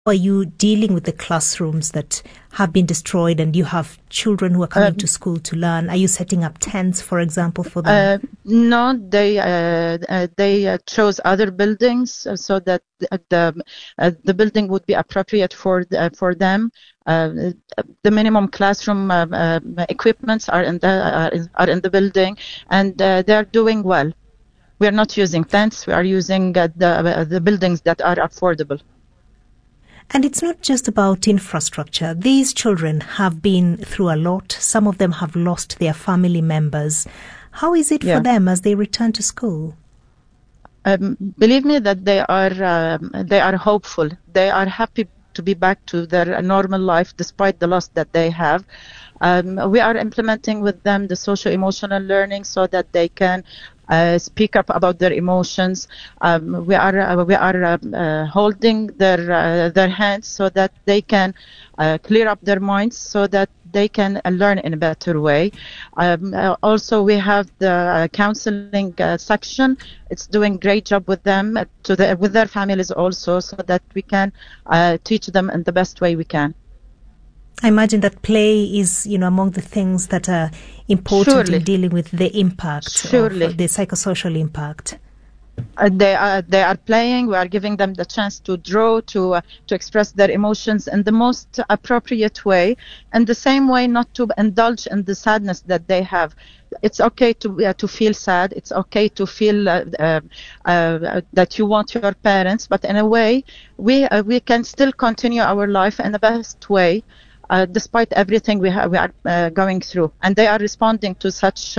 Are you dealing with the classrooms that have been destroyed and you have children who are coming to school to learn? Are you setting up tents, for example, for them? No, they chose other buildings so that the building would be appropriate for them. The minimum classroom equipments are in the building, and they're doing well. We are not using tents. We are using the buildings that are affordable. And it's not just about infrastructure. These children have been through a lot. Some of them have lost their family members. How is it for them as they return to school? Believe me that they are hopeful. They are happy to be back to their normal life despite the loss that they have. We are implementing with them the social-emotional learning so that they can speak up about their emotions. We are holding their hands so that they can clear up their minds so that they can learn in a better way. Also, we have the counseling section. It's doing a great job with them, with their families also, so that we can teach them in the best way we can. I imagine that play is, among the things that are important in dealing with the impact, of the psychosocial impact. They are playing. We are giving them the chance to draw, to express their emotions in the most appropriate way, and the same way not to indulge in the sadness that they have. It's okay to feel sad. It's okay to feel that you want your parents, but in a way, we can still continue our life in the best way. Despite everything we are going through, and they are responding to such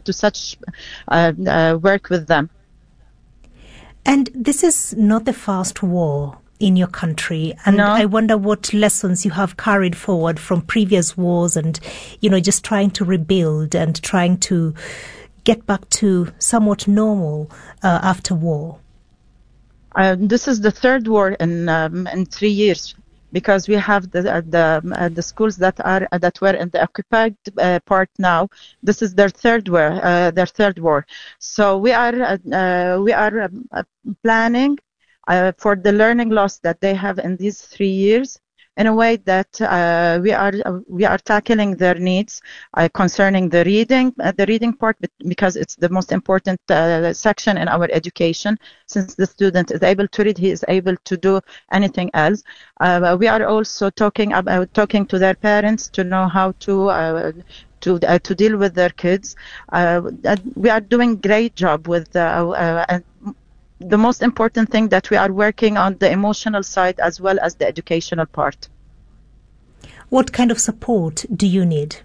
work with them. And this is not the first war in your country, and no. I wonder what lessons you have carried forward from previous wars, and just trying to rebuild and trying to get back to somewhat normal after war. This is the third war in 3 years. Because we have the schools that were in the occupied part now. This is their third war. So we are planning for the learning loss that they have in these 3 years, in a way that we are tackling their needs concerning the reading part, because it's the most important section in our education. Since the student is able to read, he is able to do anything else. We are also talking to their parents to know how to deal with their kids. We are doing great job with the most important thing that we are working on the emotional side as well as the educational part. What kind of support do you need?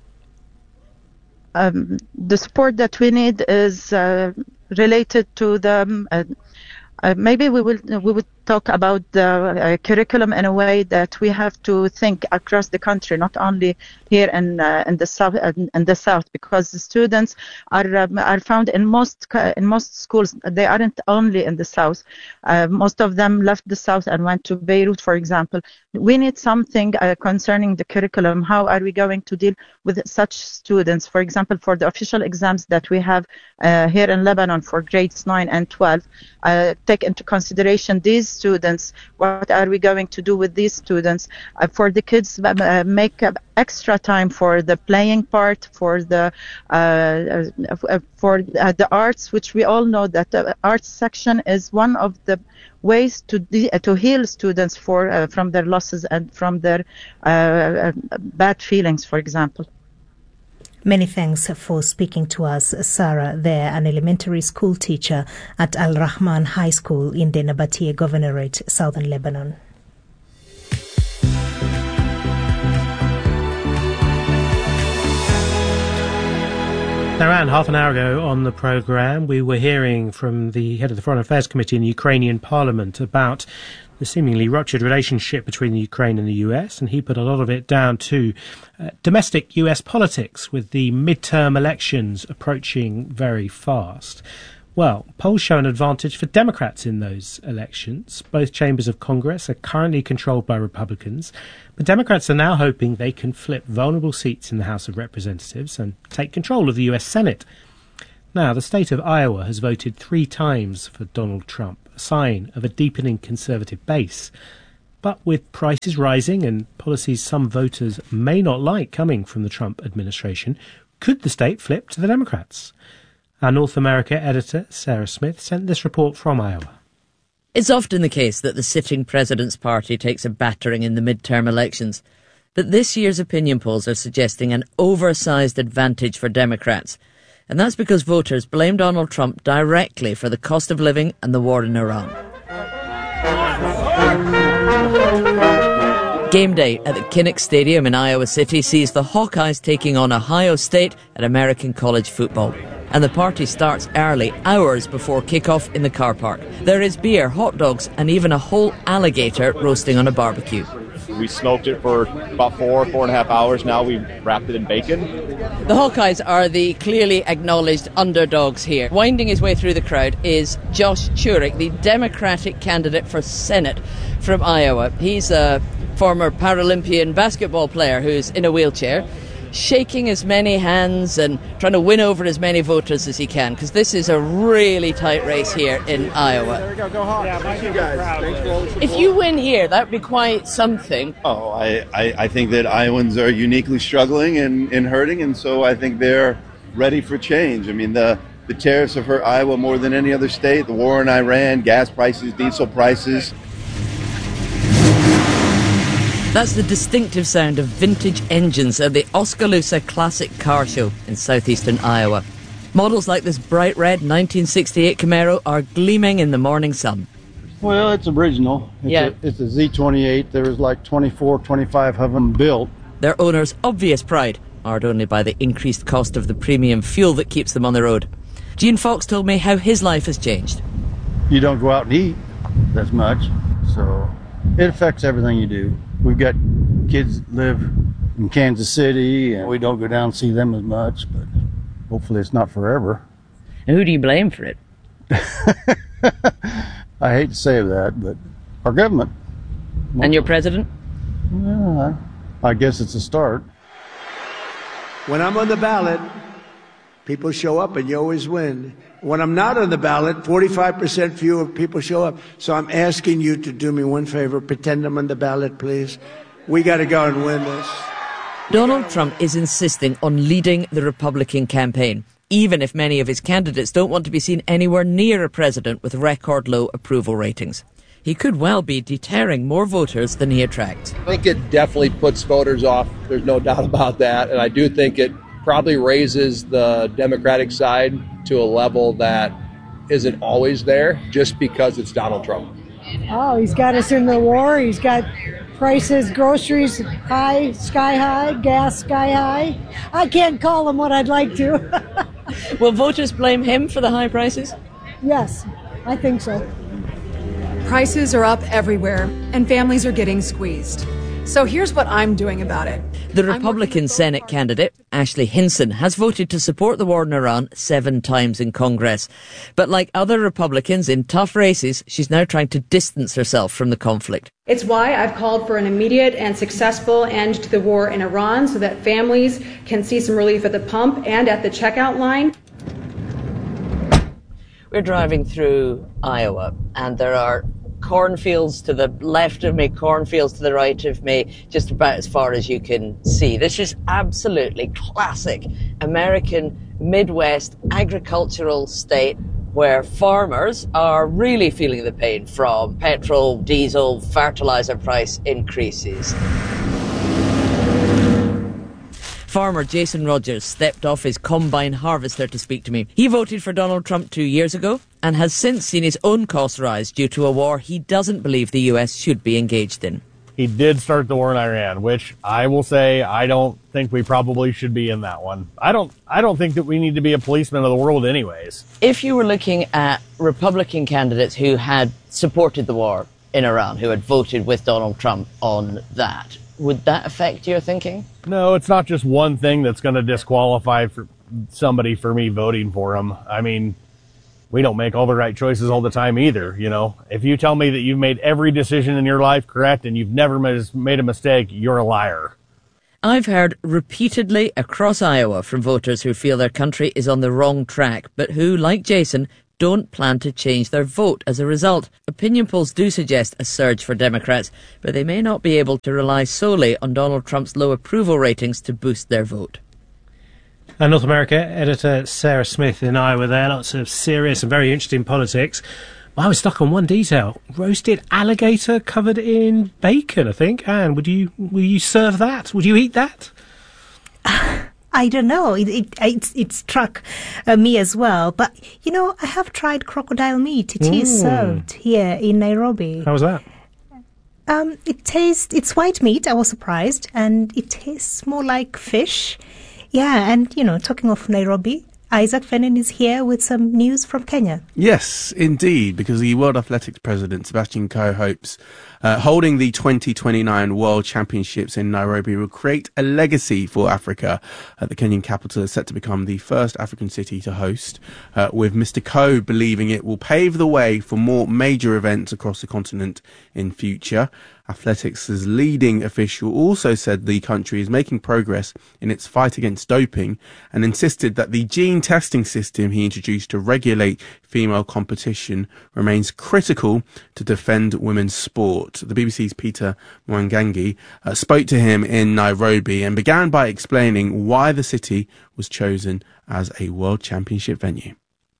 The support that we need is related to the maybe we would talk about the curriculum in a way that we have to think across the country, not only here in the south, because the students are found in most schools. They aren't only in the south. Most of them left the south and went to Beirut, for example. We need something concerning the curriculum. How are we going to deal with such students? For example, for the official exams that we have here in Lebanon for grades 9 and 12, take into consideration these students. What are we going to do with these students? For the kids, make extra time for the playing part, for the arts, which we all know that the arts section is one of the ways to heal students from their losses and from their bad feelings, for example. Many thanks for speaking to us, Sarah there, an elementary school teacher at Al Rahman High School in the Nabatea Governorate, southern Lebanon. Now, Anne, half an hour ago on the programme, we were hearing from the head of the Foreign Affairs Committee in the Ukrainian Parliament about the seemingly ruptured relationship between the Ukraine and the US, and he put a lot of it down to domestic US politics, with the midterm elections approaching very fast. Well, polls show an advantage for Democrats in those elections. Both chambers of Congress are currently controlled by Republicans, but Democrats are now hoping they can flip vulnerable seats in the House of Representatives and take control of the US Senate. Now, the state of Iowa has voted 3 times for Donald Trump, a sign of a deepening conservative base. But with prices rising and policies some voters may not like coming from the Trump administration, could the state flip to the Democrats? Our North America editor, Sarah Smith, sent this report from Iowa. It's often the case that the sitting president's party takes a battering in the midterm elections. But this year's opinion polls are suggesting an oversized advantage for Democrats. And that's because voters blame Donald Trump directly for the cost of living and the war in Iran. Game day at the Kinnick Stadium in Iowa City sees the Hawkeyes taking on Ohio State at American college football. And the party starts early, hours before kickoff in the car park. There is beer, hot dogs, and even a whole alligator roasting on a barbecue. We smoked it for about 4.5 hours. Now we wrapped it in bacon. The Hawkeyes are the clearly acknowledged underdogs here. Winding his way through the crowd is Josh Churich, the Democratic candidate for Senate from Iowa. He's a former Paralympian basketball player who's in a wheelchair, shaking as many hands and trying to win over as many voters as he can, because this is a really tight race here in Iowa. There we go, go Hawks. Yeah, thank you guys. Thanks for all the support. If you win here, that would be quite something. Oh, I think that Iowans are uniquely struggling and hurting, and so I think they're ready for change. I mean, the tariffs have hurt Iowa more than any other state. The war in Iran, gas prices, diesel prices. That's the distinctive sound of vintage engines at the Oskaloosa Classic Car Show in southeastern Iowa. Models like this bright red 1968 Camaro are gleaming in the morning sun. Well, it's original. It's a Z28. There was like 24, 25 of them built. Their owner's obvious pride, marred only by the increased cost of the premium fuel that keeps them on the road. Gene Fox told me how his life has changed. You don't go out and eat as much, so it affects everything you do. We've got kids that live in Kansas City, and we don't go down and see them as much, but hopefully it's not forever. And who do you blame for it? I hate to say that, but our government. And your president? Yeah, I guess it's a start. When I'm on the ballot, people show up and you always win. When I'm not on the ballot, 45% fewer people show up. So I'm asking you to do me one favor. Pretend I'm on the ballot, please. We got to go and win this. Donald Trump is insisting on leading the Republican campaign, even if many of his candidates don't want to be seen anywhere near a president with record low approval ratings. He could well be deterring more voters than he attracts. I think it definitely puts voters off. There's no doubt about that. And I do think it probably raises the Democratic side to a level that isn't always there just because it's Donald Trump. Oh, he's got us in the war. He's got prices, groceries high, sky high, gas sky high. I can't call him what I'd like to. Will voters blame him for the high prices? Yes, I think so. Prices are up everywhere, and families are getting squeezed. So here's what I'm doing about it. The Republican Senate candidate, Ashley Hinson, has voted to support the war in Iran 7 times in Congress. But like other Republicans in tough races, she's now trying to distance herself from the conflict. It's why I've called for an immediate and successful end to the war in Iran so that families can see some relief at the pump and at the checkout line. We're driving through Iowa, and there are cornfields to the left of me, cornfields to the right of me, just about as far as you can see. This is absolutely classic American Midwest agricultural state where farmers are really feeling the pain from petrol, diesel, fertilizer price increases. Farmer Jason Rogers stepped off his combine harvester to speak to me. He voted for Donald Trump 2 years ago and has since seen his own costs rise due to a war he doesn't believe the US should be engaged in. He did start the war in Iran, which I will say I don't think we probably should be in that one. I don't think that we need to be a policeman of the world anyways. If you were looking at Republican candidates who had supported the war in Iran, who had voted with Donald Trump on that, would that affect your thinking? No, it's not just one thing that's going to disqualify for somebody for me voting for him. I mean, we don't make all the right choices all the time either, you know. If you tell me that you've made every decision in your life correct and you've never made a mistake, you're a liar. I've heard repeatedly across Iowa from voters who feel their country is on the wrong track, but who, like Jason, don't plan to change their vote as a result. Opinion polls do suggest a surge for Democrats, but they may not be able to rely solely on Donald Trump's low approval ratings to boost their vote. And North America editor Sarah Smith in Iowa there. Lots of serious and very interesting politics. I was stuck on one detail. Roasted alligator covered in bacon, I think. Anne, will you serve that? Would you eat that? I don't know. It struck me as well. But, I have tried crocodile meat. It is served here in Nairobi. How was that? It's white meat. I was surprised. And it tastes more like fish. Yeah, and, talking of Nairobi, Isaac Fenen is here with some news from Kenya. Yes, indeed, because the World Athletics President, Sebastian Coe, hopes holding the 2029 World Championships in Nairobi will create a legacy for Africa. The Kenyan capital is set to become the first African city to host, with Mr. Coe believing it will pave the way for more major events across the continent in future. Athletics' leading official also said the country is making progress in its fight against doping and insisted that the gene testing system he introduced to regulate female competition remains critical to defend women's sport. The BBC's Peter Mwangangi spoke to him in Nairobi and began by explaining why the city was chosen as a World Championship venue.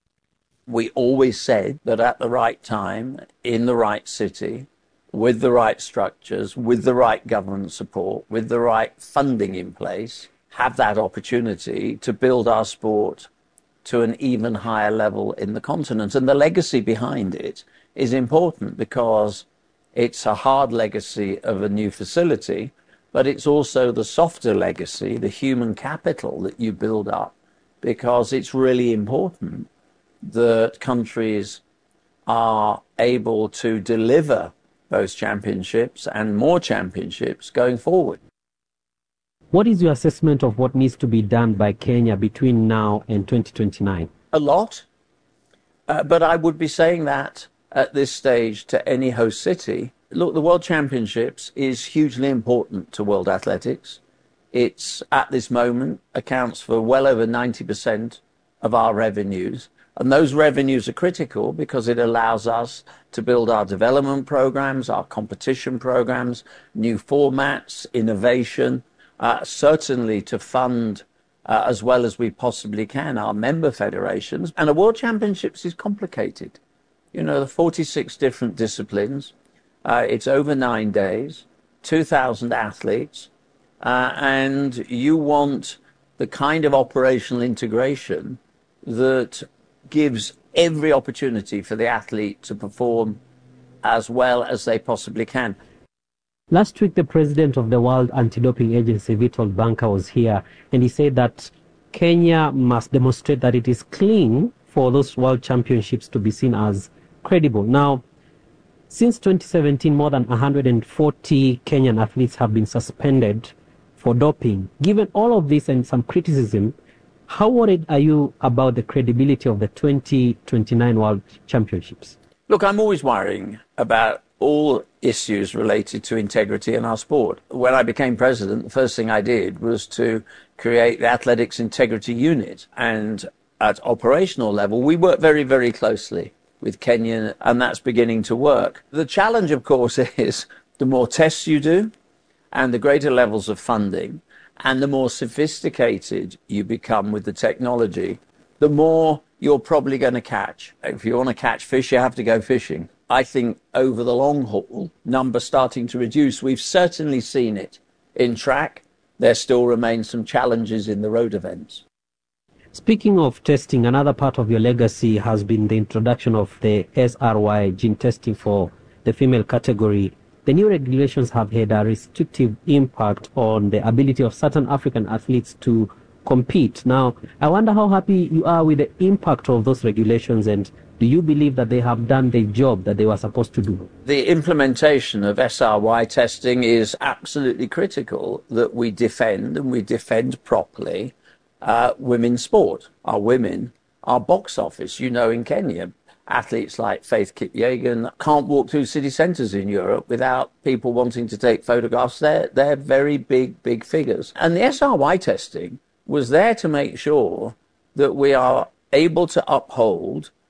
We always said that at the right time, in the right city, with the right structures, with the right government support, with the right funding in place, have that opportunity to build our sport to an even higher level in the continent. And the legacy behind it is important because it's a hard legacy of a new facility, but it's also the softer legacy, the human capital that you build up, because it's really important that countries are able to deliver those championships and more championships going forward. What is your assessment of what needs to be done by Kenya between now and 2029? A lot, but I would be saying that at this stage to any host city. Look, the World Championships is hugely important to world athletics. It's, at this moment, accounts for well over 90% of our revenues. And those revenues are critical because it allows us to build our development programs, our competition programs, new formats, innovation, certainly to fund as well as we possibly can our member federations. And a World Championships is complicated. There are 46 different disciplines. It's over 9 days, 2,000 athletes, and you want the kind of operational integration that gives every opportunity for the athlete to perform as well as they possibly can. Last week, the president of the World Anti-Doping Agency, Vitold Banka, was here, and he said that Kenya must demonstrate that it is clean for those World Championships to be seen as credible. Now, since 2017, more than 140 Kenyan athletes have been suspended for doping. Given all of this and some criticism, how worried are you about the credibility of the 2029 World Championships? Look, I'm always worrying about all issues related to integrity in our sport. When I became president, the first thing I did was to create the Athletics Integrity Unit. And at operational level, we work very, very closely with Kenya, and that's beginning to work. The challenge, of course, is the more tests you do and the greater levels of funding, and the more sophisticated you become with the technology, the more you're probably going to catch. If you want to catch fish, you have to go fishing. I think over the long haul, numbers starting to reduce. We've certainly seen it in track. There still remain some challenges in the road events. Speaking of testing, another part of your legacy has been the introduction of the SRY gene testing for the female category. The new regulations have had a restrictive impact on the ability of certain African athletes to compete. Now, I wonder how happy you are with the impact of those regulations, and do you believe that they have done the job that they were supposed to do? The implementation of SRY testing is absolutely critical, that we defend, and we defend properly, women's sport. Our women, our box office. In Kenya, athletes like Faith Kipyegon can't walk through city centres in Europe without people wanting to take photographs. They're very big figures. And the SRY testing was there to make sure that we are able to uphold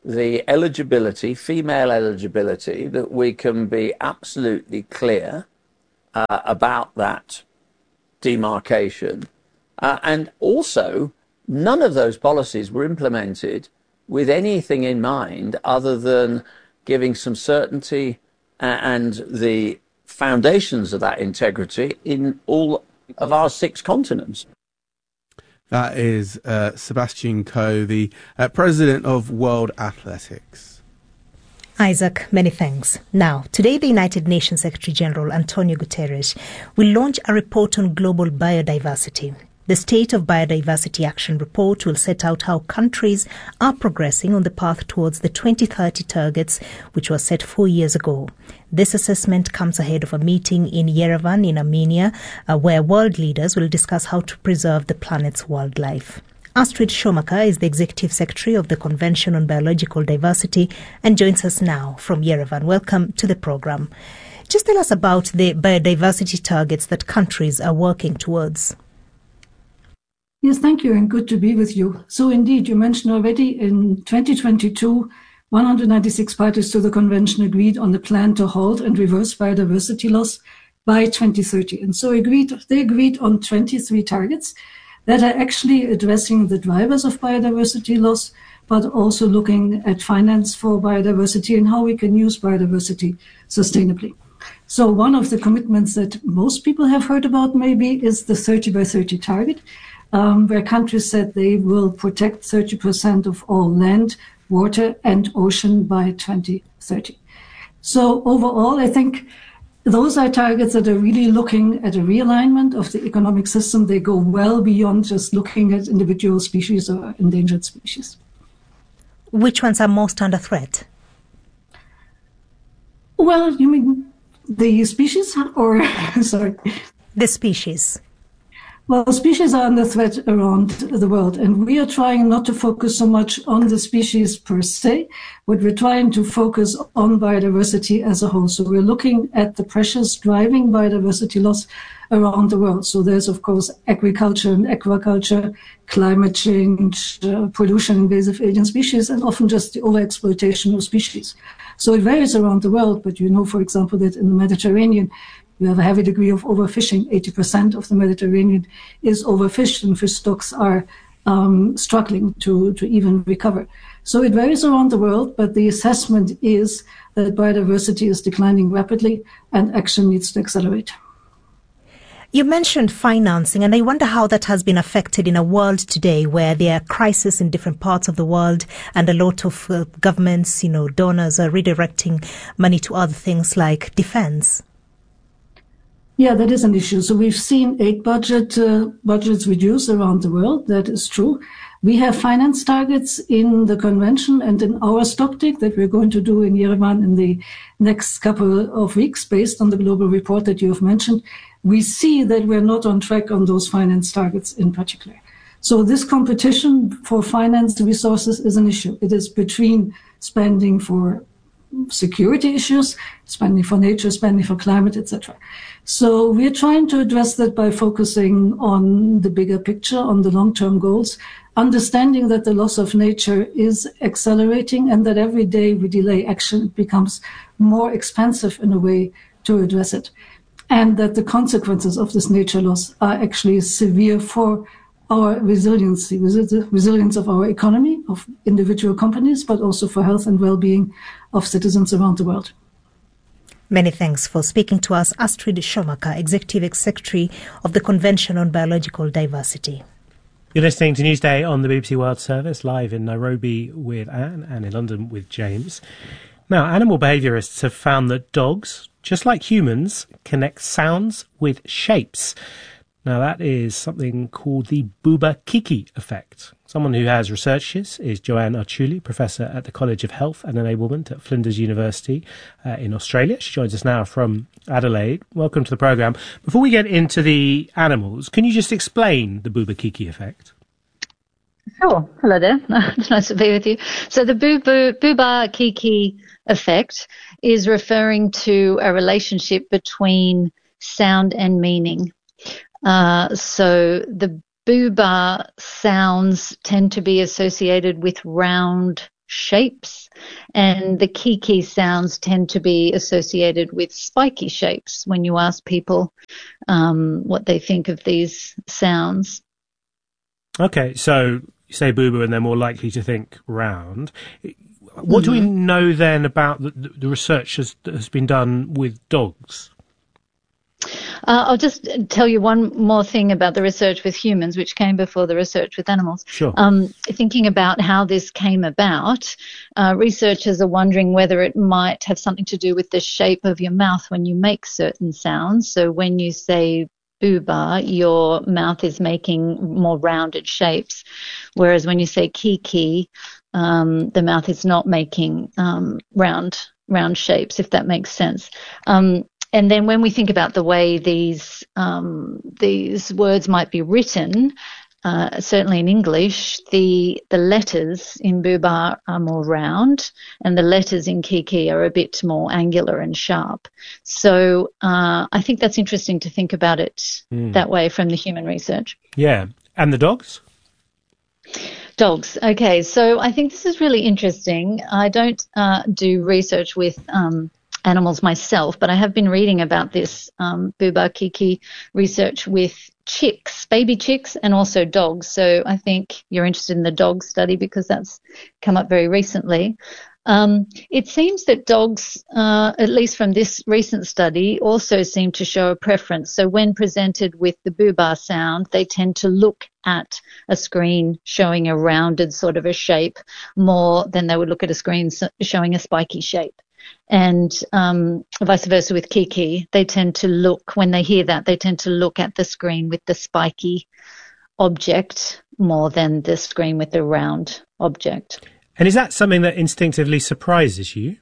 the eligibility, female eligibility, that we can be absolutely clear about that demarcation. And also, none of those policies were implemented with anything in mind other than giving some certainty and the foundations of that integrity in all of our 6 continents. That is Sebastian Coe, the president of World Athletics. Isaac, many thanks. Now, today the United Nations Secretary General Antonio Guterres will launch a report on global biodiversity. The State of Biodiversity Action Report will set out how countries are progressing on the path towards the 2030 targets, which were set 4 years ago. This assessment comes ahead of a meeting in Yerevan in Armenia, where world leaders will discuss how to preserve the planet's wildlife. Astrid Shomaker is the Executive Secretary of the Convention on Biological Diversity and joins us now from Yerevan. Welcome to the program. Just tell us about the biodiversity targets that countries are working towards. Yes, thank you, and good to be with you. So indeed, you mentioned already in 2022, 196 parties to the convention agreed on the plan to halt and reverse biodiversity loss by 2030. And so they agreed on 23 targets that are actually addressing the drivers of biodiversity loss, but also looking at finance for biodiversity and how we can use biodiversity sustainably. So one of the commitments that most people have heard about maybe is the 30 by 30 target, where countries said they will protect 30% of all land, water, and ocean by 2030. So overall, I think those are targets that are really looking at a realignment of the economic system. They go well beyond just looking at individual species or endangered species. Which ones are most under threat? Well, you mean the species or, sorry? The species. Well, species are under threat around the world, and we are trying not to focus so much on the species per se, but we're trying to focus on biodiversity as a whole. So we're looking at the pressures driving biodiversity loss around the world. So there's, of course, agriculture and aquaculture, climate change, pollution, invasive alien species, and often just the overexploitation of species. So it varies around the world, but you know, for example, that in the Mediterranean, you have a heavy degree of overfishing. 80% of the Mediterranean is overfished, and fish stocks are struggling to even recover. So it varies around the world, but the assessment is that biodiversity is declining rapidly and action needs to accelerate. You mentioned financing, and I wonder how that has been affected in a world today where there are crises in different parts of the world and a lot of governments, donors are redirecting money to other things like defense. Yeah, that is an issue. So we've seen aid budgets reduce around the world. That is true. We have finance targets in the convention and in our stocktake that we're going to do in Yerevan in the next couple of weeks based on the global report that you have mentioned. We see that we're not on track on those finance targets in particular. So this competition for finance resources is an issue. It is between spending for security issues, spending for nature, spending for climate, etc. So we're trying to address that by focusing on the bigger picture, on the long-term goals, understanding that the loss of nature is accelerating and that every day we delay action, it becomes more expensive in a way to address it. And that the consequences of this nature loss are actually severe for our resilience of our economy, of individual companies, but also for health and well-being of citizens around the world. Many thanks for speaking to us, Astrid Shomaker, Executive Secretary of the Convention on Biological Diversity. You're listening to Newsday on the BBC World Service, live in Nairobi with Anne and in London with James. Now, animal behaviourists have found that dogs, just like humans, connect sounds with shapes. Now, that is something called the Bouba-Kiki effect. Someone who has researched this is Joanne Archuli, Professor at the College of Health and Enablement at Flinders University in Australia. She joins us now from Adelaide. Welcome to the programme. Before we get into the animals, can you just explain the Bouba-Kiki effect? Sure. Hello there. It's nice to be with you. So the Bouba-Kiki effect is referring to a relationship between sound and meaning. So the Bouba sounds tend to be associated with round shapes, and the kiki sounds tend to be associated with spiky shapes when you ask people what they think of these sounds. Okay, so you say boo-boo and they're more likely to think round. What do we know then about the research that has been done with dogs? I'll just tell you one more thing about the research with humans, which came before the research with animals. Sure. Thinking about how this came about, researchers are wondering whether it might have something to do with the shape of your mouth when you make certain sounds. So when you say booba, your mouth is making more rounded shapes, whereas when you say kiki, the mouth is not making round shapes, if that makes sense. And then when we think about the way these words might be written, certainly in English, the letters in booba are more round and the letters in kiki are a bit more angular and sharp. So I think that's interesting to think about it that way from the human research. Yeah. And the dogs? Dogs. Okay. So I think this is really interesting. I don't do research with animals myself, but I have been reading about this booba kiki research with chicks, baby chicks, and also dogs. So I think you're interested in the dog study because that's come up very recently. It seems that dogs, at least from this recent study, also seem to show a preference. So when presented with the booba sound, they tend to look at a screen showing a rounded sort of a shape more than they would look at a screen showing a spiky shape. And vice versa with kiki, they tend to look, when they hear that, they tend to look at the screen with the spiky object more than the screen with the round object. And is that something that instinctively surprises you?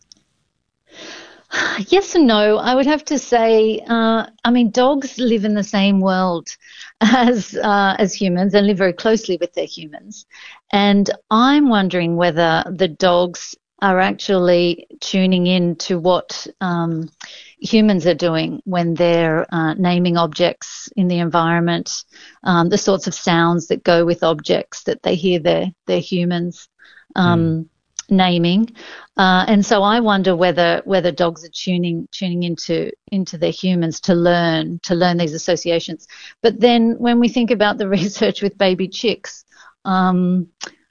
Yes and no. I would have to say, dogs live in the same world as humans and live very closely with their humans. And I'm wondering whether the dogs are actually tuning in to what humans are doing when they're naming objects in the environment, the sorts of sounds that go with objects that they hear their humans naming. And so I wonder whether dogs are tuning into their humans to learn these associations. But then when we think about the research with baby chicks, I'm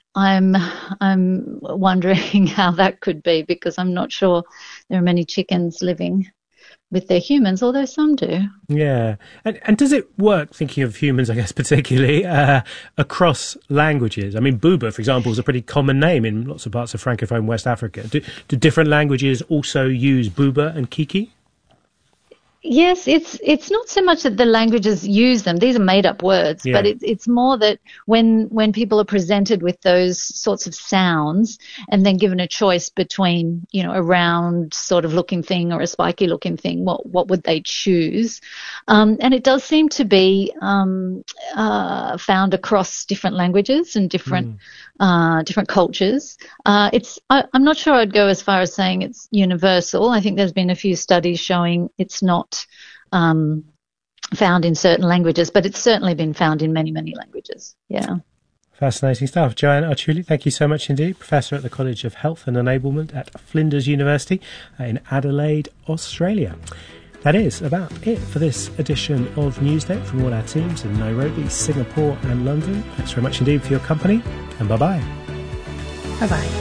wondering how that could be, because I'm not sure there are many chickens living with their humans, although some do. Yeah. And does it work, thinking of humans, I guess, particularly, across languages? I mean, booba, for example, is a pretty common name in lots of parts of Francophone West Africa. Do different languages also use booba and kiki? Yes, it's not so much that the languages use them; these are made-up words. Yeah. But it's more that when people are presented with those sorts of sounds and then given a choice between, a round sort of looking thing or a spiky looking thing, what would they choose? And it does seem to be found across different languages and different cultures. I'm not sure I'd go as far as saying it's universal. I think there's been a few studies showing it's not found in certain languages, but it's certainly been found in many, many languages. Yeah. Fascinating stuff. Joanne Archuli, thank you so much indeed. Professor at the College of Health and Enablement at Flinders University in Adelaide, Australia. That is about it for this edition of Newsday from all our teams in Nairobi, Singapore and London. Thanks very much indeed for your company, and bye-bye. Bye-bye.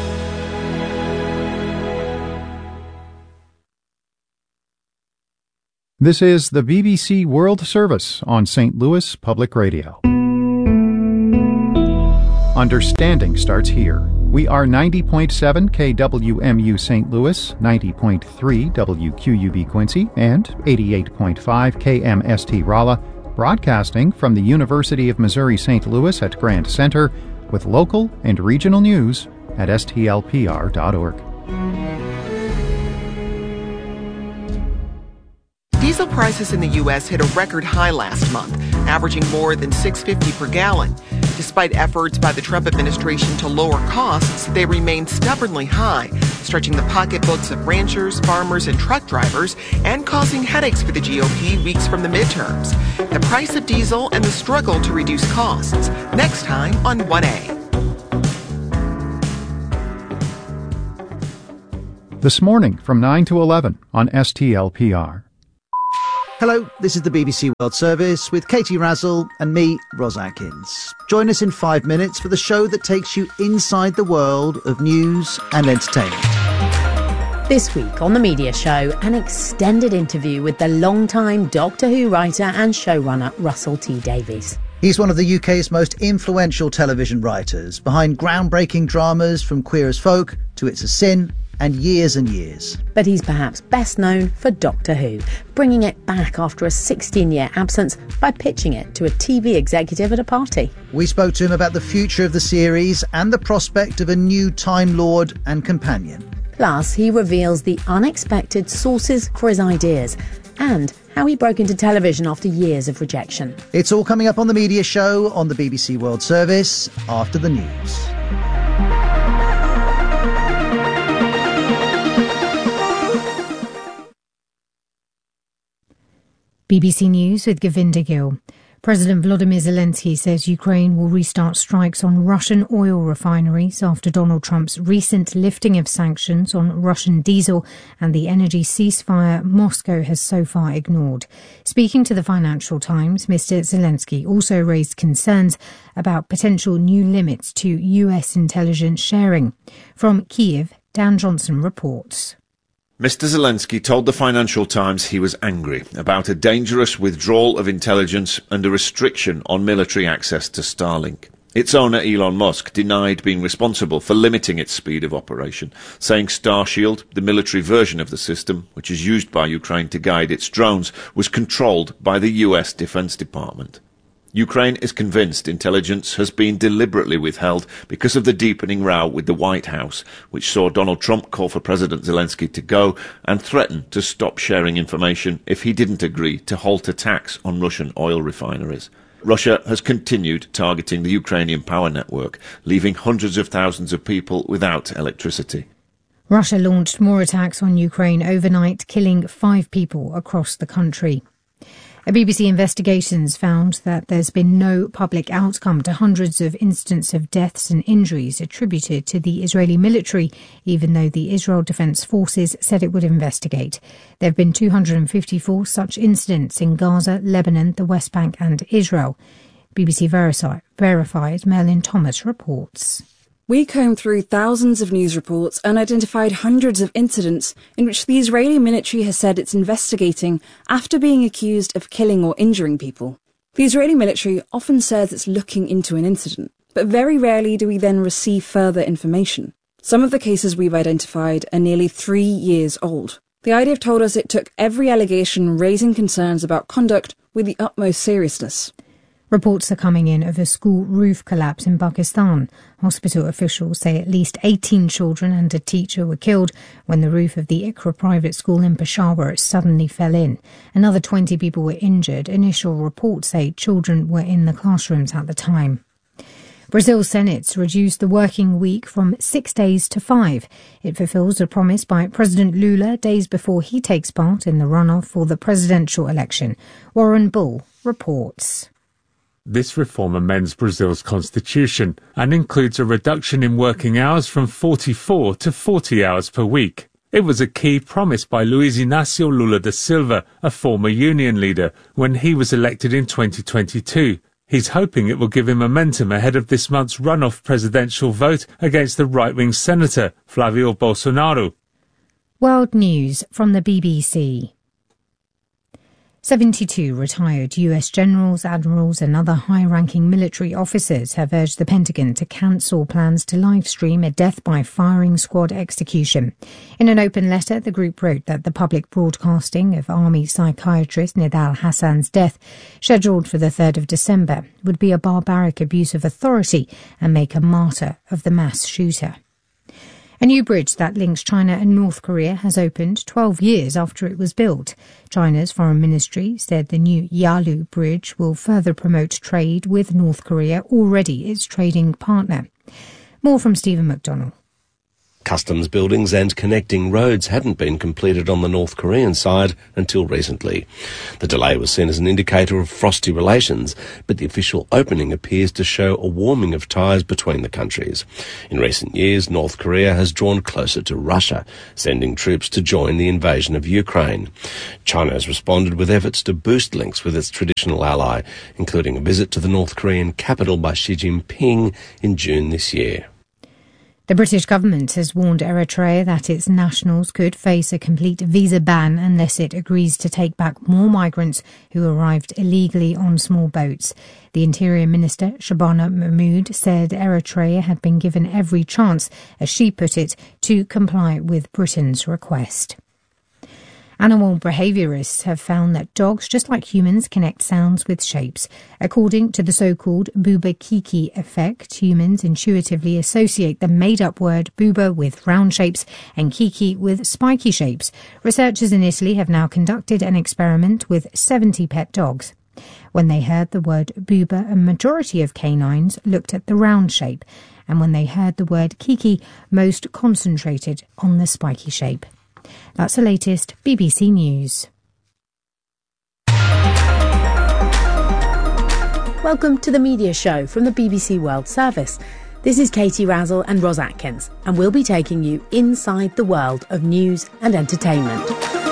This is the BBC World Service on St. Louis Public Radio. Understanding starts here. We are 90.7 KWMU St. Louis, 90.3 WQUB Quincy, and 88.5 KMST Rolla, broadcasting from the University of Missouri St. Louis at Grand Center, with local and regional news at stlpr.org. Diesel prices in the U.S. hit a record high last month, averaging more than $6.50 per gallon. Despite efforts by the Trump administration to lower costs, they remain stubbornly high, stretching the pocketbooks of ranchers, farmers, and truck drivers, and causing headaches for the GOP weeks from the midterms. The price of diesel and the struggle to reduce costs. Next time on 1A. This morning from 9 to 11 on STLPR. Hello, this is the BBC World Service with Katie Razzle and me, Ros Atkins. Join us in 5 minutes for the show that takes you inside the world of news and entertainment. This week on The Media Show, an extended interview with the longtime Doctor Who writer and showrunner Russell T Davies. He's one of the UK's most influential television writers, behind groundbreaking dramas from Queer as Folk to It's a Sin and years. But he's perhaps best known for Doctor Who, bringing it back after a 16-year absence by pitching it to a TV executive at a party. We spoke to him about the future of the series and the prospect of a new Time Lord and companion. Plus, he reveals the unexpected sources for his ideas and how he broke into television after years of rejection. It's all coming up on The Media Show on the BBC World Service after the news. BBC News with Govinda Gill. President Volodymyr Zelensky says Ukraine will restart strikes on Russian oil refineries after Donald Trump's recent lifting of sanctions on Russian diesel and the energy ceasefire Moscow has so far ignored. Speaking to the Financial Times, Mr. Zelensky also raised concerns about potential new limits to US intelligence sharing. From Kyiv, Dan Johnson reports. Mr. Zelensky told the Financial Times he was angry about a dangerous withdrawal of intelligence and a restriction on military access to Starlink. Its owner, Elon Musk, denied being responsible for limiting its speed of operation, saying Starshield, the military version of the system, which is used by Ukraine to guide its drones, was controlled by the US Defense Department. Ukraine is convinced intelligence has been deliberately withheld because of the deepening row with the White House, which saw Donald Trump call for President Zelensky to go and threaten to stop sharing information if he didn't agree to halt attacks on Russian oil refineries. Russia has continued targeting the Ukrainian power network, leaving hundreds of thousands of people without electricity. Russia launched more attacks on Ukraine overnight, killing 5 people across the country. A BBC investigations found that there's been no public outcome to hundreds of incidents of deaths and injuries attributed to the Israeli military, even though the Israel Defense Forces said it would investigate. There have been 254 such incidents in Gaza, Lebanon, the West Bank and Israel. BBC Verified Merlin Thomas reports. We combed through thousands of news reports and identified hundreds of incidents in which the Israeli military has said it's investigating after being accused of killing or injuring people. The Israeli military often says it's looking into an incident, but very rarely do we then receive further information. Some of the cases we've identified are nearly 3 years old. The IDF told us it took every allegation raising concerns about conduct with the utmost seriousness. Reports are coming in of a school roof collapse in Pakistan. Hospital officials say at least 18 children and a teacher were killed when the roof of the Iqra private school in Peshawar suddenly fell in. Another 20 people were injured. Initial reports say children were in the classrooms at the time. Brazil's Senate's reduced the working week from 6 days to 5. It fulfills a promise by President Lula days before he takes part in the runoff for the presidential election. Warren Bull reports. This reform amends Brazil's constitution and includes a reduction in working hours from 44 to 40 hours per week. It was a key promise by Luiz Inácio Lula da Silva, a former union leader, when he was elected in 2022. He's hoping it will give him momentum ahead of this month's runoff presidential vote against the right-wing senator, Flavio Bolsonaro. World News from the BBC. 72 retired US generals, admirals and other high-ranking military officers have urged the Pentagon to cancel plans to live-stream a death-by-firing squad execution. In an open letter, the group wrote that the public broadcasting of Army psychiatrist Nidal Hassan's death, scheduled for the 3rd of December, would be a barbaric abuse of authority and make a martyr of the mass shooter. A new bridge that links China and North Korea has opened 12 years after it was built. China's foreign ministry said the new Yalu bridge will further promote trade with North Korea, already its trading partner. More from Stephen McDonnell. Customs buildings and connecting roads hadn't been completed on the North Korean side until recently. The delay was seen as an indicator of frosty relations, but the official opening appears to show a warming of ties between the countries. In recent years, North Korea has drawn closer to Russia, sending troops to join the invasion of Ukraine. China has responded with efforts to boost links with its traditional ally, including a visit to the North Korean capital by Xi Jinping in June this year. The British government has warned Eritrea that its nationals could face a complete visa ban unless it agrees to take back more migrants who arrived illegally on small boats. The Interior Minister, Shabana Mahmood, said Eritrea had been given every chance, as she put it, to comply with Britain's request. Animal behaviourists have found that dogs, just like humans, connect sounds with shapes. According to the so-called Bouba-Kiki effect, humans intuitively associate the made-up word Bouba with round shapes and Kiki with spiky shapes. Researchers in Italy have now conducted an experiment with 70 pet dogs. When they heard the word Bouba, a majority of canines looked at the round shape, and when they heard the word Kiki, most concentrated on the spiky shape. That's the latest BBC News. Welcome to the Media Show from the BBC World Service. This is Katie Razzle and Ros Atkins, and we'll be taking you inside the world of news and entertainment.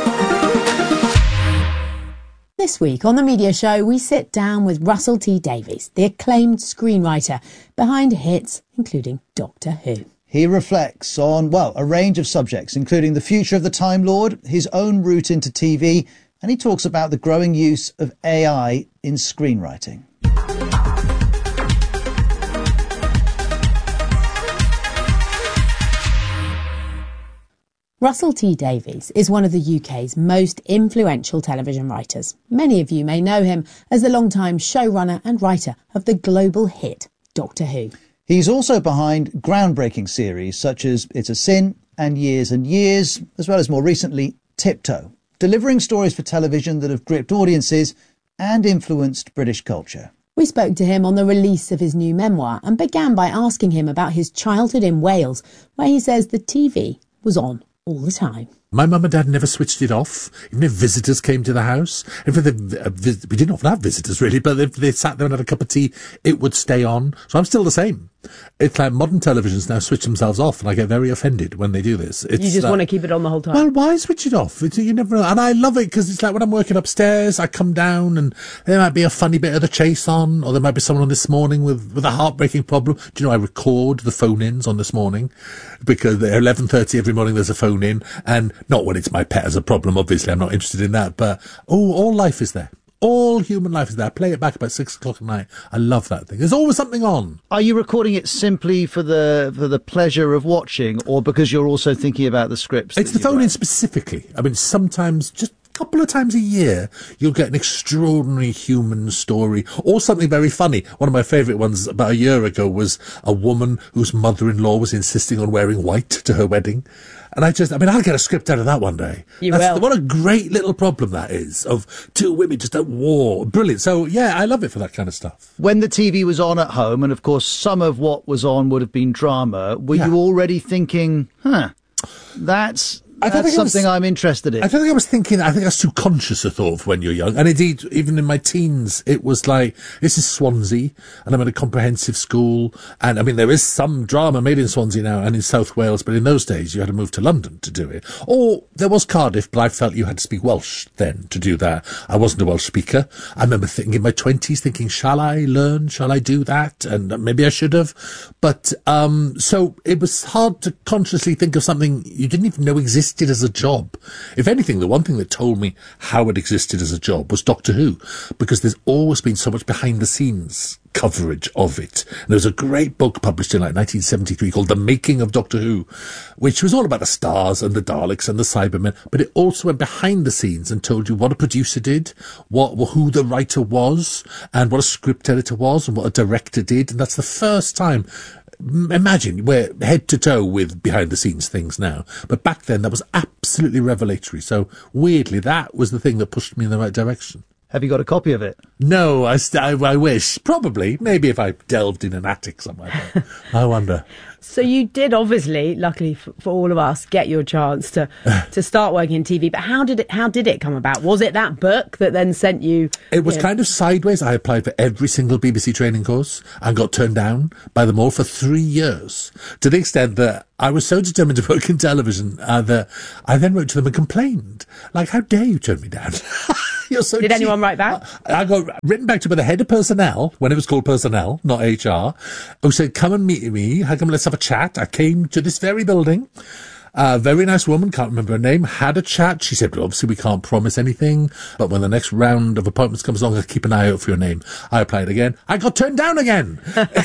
This week on the Media Show, we sit down with Russell T Davies, the acclaimed screenwriter behind hits including Doctor Who. He reflects on, well, a range of subjects, including the future of the Time Lord, his own route into TV, and he talks about the growing use of AI in screenwriting. Russell T Davies is one of the UK's most influential television writers. Many of you may know him as the longtime showrunner and writer of the global hit Doctor Who. He's also behind groundbreaking series such as It's a Sin and Years, as well as more recently Tiptoe, delivering stories for television that have gripped audiences and influenced British culture. We spoke to him on the release of his new memoir and began by asking him about his childhood in Wales, where he says the TV was on all the time. My mum and dad never switched it off, even if visitors came to the house. We didn't often have visitors, really, but if they sat there and had a cup of tea, it would stay on. So I'm still the same. It's like modern televisions now switch themselves off, and I get very offended when they do this. You just want to keep it on the whole time. Well, why switch it off? You never know. And I love it because it's like when I'm working upstairs, I come down and there might be a funny bit of The Chase on, or there might be someone on This Morning with a heartbreaking problem. Do you know I record the phone-ins on This Morning? Because at 11:30 every morning there's a phone-in, and not when it's my pet as a problem, obviously, I'm not interested in that, but all life is there. All human life is there. I play it back about 6 o'clock at night. I love that thing. There's always something on. Are you recording it simply for the pleasure of watching, or because you're also thinking about the scripts? It's the phone-in specifically. I mean, sometimes just a couple of times a year, you'll get an extraordinary human story or something very funny. One of my favourite ones about a year ago was a woman whose mother-in-law was insisting on wearing white to her wedding. And I'll get a script out of that one day. You will. What a great little problem that is, of two women just at war. Brilliant. So, yeah, I love it for that kind of stuff. When the TV was on at home, and of course some of what was on would have been drama, were you already thinking, that's something I'm interested in? I don't think I was thinking, I think that's too conscious a thought when you're young. And indeed, even in my teens, it was like, this is Swansea, and I'm at a comprehensive school, and I mean, there is some drama made in Swansea now and in South Wales, but in those days you had to move to London to do it. Or there was Cardiff, but I felt you had to speak Welsh then to do that. I wasn't a Welsh speaker. I remember thinking in my 20s, thinking, shall I learn? Shall I do that? And maybe I should have. But, so it was hard to consciously think of something you didn't even know existed as a job. If anything, the one thing that told me how it existed as a job was Doctor Who, because there's always been so much behind the scenes coverage of it. And there was a great book published in like 1973 called The Making of Doctor Who, which was all about the stars and the Daleks and the Cybermen, but it also went behind the scenes and told you what a producer did, who the writer was, and what a script editor was, and what a director did. And that's the first time. Imagine, we're head to toe with behind-the-scenes things now. But back then, that was absolutely revelatory. So, weirdly, that was the thing that pushed me in the right direction. Have you got a copy of it? No, I wish. Probably. Maybe if I delved in an attic somewhere. I wonder. So you did, obviously, luckily for all of us, get your chance to start working in TV. But how did it come about? Was it that book that then sent you? It was kind of sideways. I applied for every single BBC training course and got turned down by them all for 3 years, to the extent that I was so determined to work in television that I then wrote to them and complained. Like, how dare you turn me down? You're so Did anyone write back? I got written back to by the head of personnel, when it was called personnel, not HR, who said, come and meet me. Let's have a chat. I came to this very building. A very nice woman, can't remember her name, had a chat. She said, well, obviously we can't promise anything, but when the next round of appointments comes along, I'll keep an eye out for your name. I applied again. I got turned down again.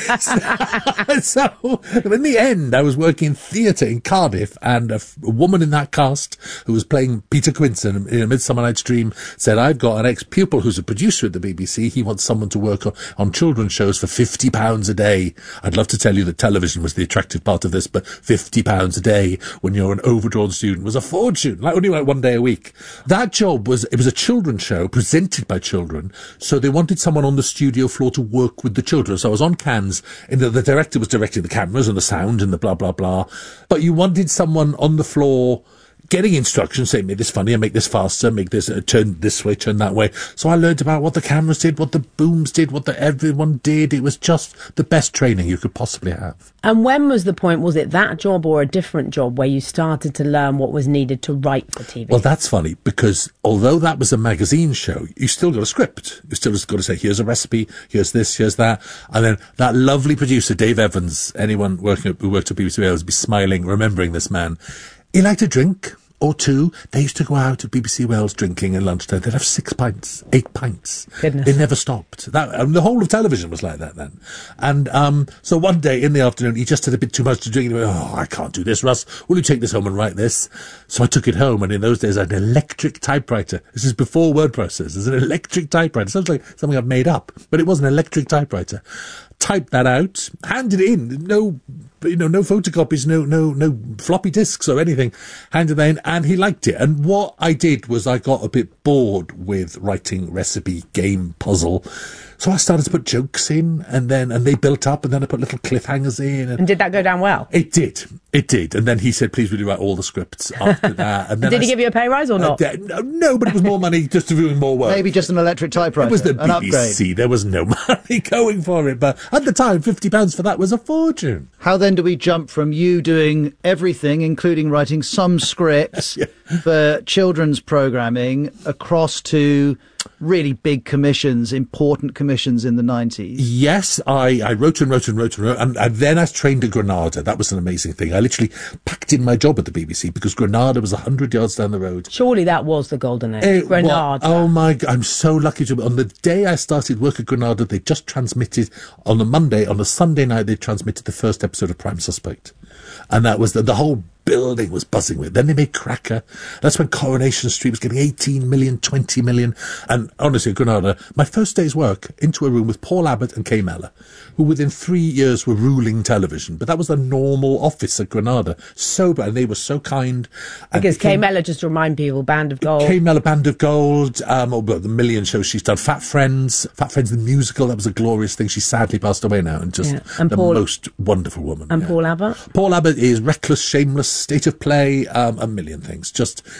So in the end, I was working in theatre in Cardiff, and a woman in that cast who was playing Peter Quinton in A Midsummer Night's Dream said, I've got an ex-pupil who's a producer at the BBC. He wants someone to work on children's shows for £50 a day. I'd love to tell you that television was the attractive part of this, but £50 a day when you're an overdrawn student was a fortune, only like 1 day a week. That job was a children's show presented by children, so they wanted someone on the studio floor to work with the children. So I was on cans, and the director was directing the cameras and the sound and the blah, blah, blah. But you wanted someone on the floor getting instructions, saying, make this funnier, make this faster, make this turn this way, turn that way. So I learned about what the cameras did, what the booms did, what everyone did. It was just the best training you could possibly have. And when was the point? Was it that job or a different job where you started to learn what was needed to write for TV? Well, that's funny, because although that was a magazine show, you still got a script. You still just got to say, here's a recipe, here's this, here's that. And then that lovely producer, Dave Evans, anyone who worked at BBC Wales would be smiling, remembering this man. He liked to drink or two. They used to go out at BBC Wales drinking at lunchtime. They'd have 6 pints, 8 pints. Goodness. It never stopped. The whole of television was like that then. And so one day in the afternoon, he just had a bit too much to drink. He went, I can't do this, Russ. Will you take this home and write this? So I took it home, and in those days I had an electric typewriter. This is before word processors. An electric typewriter. Sounds like something I've made up, but it was an electric typewriter. Typed that out, handed it in. No photocopies, no floppy disks or anything. Handed that in, and he liked it. And what I did was I got a bit bored with writing recipe, game, puzzle. So I started to put jokes in, and they built up, and then I put little cliffhangers in. And did that go down well? It did. And then he said, please, will you write all the scripts after that? And then did he give you a pay rise or not? No, but it was more money just to do more work. Maybe just an electric typewriter. It was the BBC. Upgrade. There was no money going for it. But at the time, £50 for that was a fortune. How then do we jump from you doing everything, including writing some scripts for children's programming, across to really big commissions, important commissions in the 90s? Yes, I wrote. And then I trained at Granada. That was an amazing thing. I literally packed in my job at the BBC because Granada was 100 yards down the road. Surely that was the golden age. Granada. Oh my God, I'm so lucky to be. On the day I started work at Granada, they just transmitted on a Sunday night, they transmitted the first episode of Prime Suspect. And that was the whole building was buzzing with. Then they made Cracker. That's when Coronation Street was getting 18 million, 20 million. And honestly, Granada, my first day's work, into a room with Paul Abbott and Kay Mellor, who within 3 years were ruling television. But that was the normal office at Granada. Sober, and they were so kind. Because Kay Mellor, just to remind people, Band of Gold. Kay Mellor, Band of Gold, the million shows she's done. Fat Friends, the musical, that was a glorious thing. She sadly passed away now, and just most wonderful woman. And Paul Abbott? Paul Abbott is Reckless, Shameless, State of Play, a million things.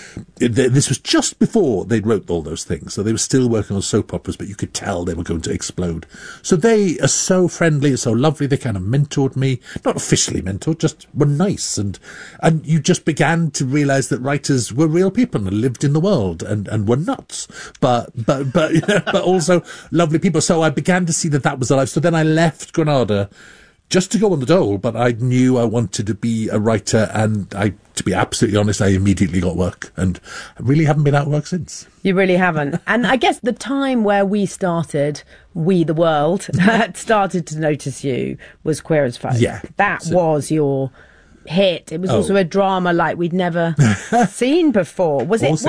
This was just before they wrote all those things, so they were still working on soap operas, but you could tell they were going to explode. So they are so friendly, so lovely. They kind of mentored me, not officially mentored, just were nice, and you just began to realise that writers were real people and lived in the world and were nuts, but also lovely people. So I began to see that was alive. So then I left Granada just to go on the dole, but I knew I wanted to be a writer, and to be absolutely honest, I immediately got work, and I really haven't been out of work since. You really haven't. And I guess the time where we, the world, started to notice you was Queer as Folk. Yeah. That was your hit. It was also a drama like we'd never seen before. Was it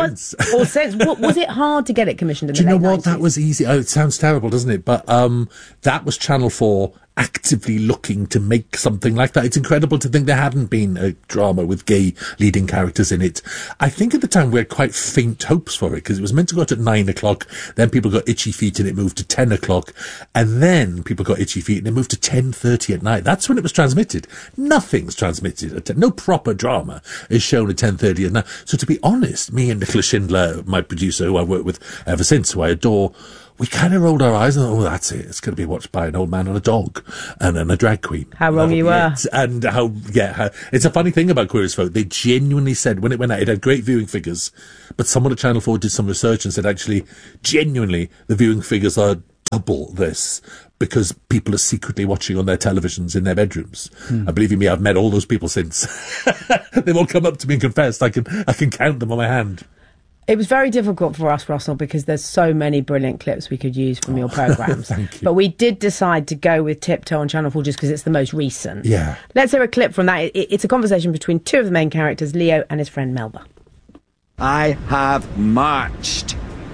hard to get it commissioned in the late 90s? Do you know what? That was easy. Oh, it sounds terrible, doesn't it? But that was Channel 4. actively looking to make something like that. It's incredible to think there hadn't been a drama with gay leading characters in it. I think at the time we had quite faint hopes for it, because it was meant to go out at 9 o'clock, then people got itchy feet and it moved to 10 o'clock, and then people got itchy feet and it moved to 10:30 at night. That's when it was transmitted. Nothing's transmitted at 10. No proper drama is shown at 10:30 at night. So to be honest, me and Nicola Schindler, my producer, who I worked with ever since, who I adore, we kind of rolled our eyes and thought, oh, that's it. It's going to be watched by an old man and a dog and a drag queen. How wrong you were. And it's a funny thing about Queer as Folk. They genuinely said, when it went out, it had great viewing figures, but someone at Channel 4 did some research and said, actually, genuinely, the viewing figures are double this, because people are secretly watching on their televisions in their bedrooms. And believe you me, I've met all those people since. They've all come up to me and confessed. I can count them on my hand. It was very difficult for us, Russell, because there's so many brilliant clips we could use from your programmes. Thank you. But we did decide to go with Tiptoe on Channel 4 just because it's the most recent. Yeah. Let's hear a clip from that. It's a conversation between two of the main characters, Leo and his friend Melba. I have marched.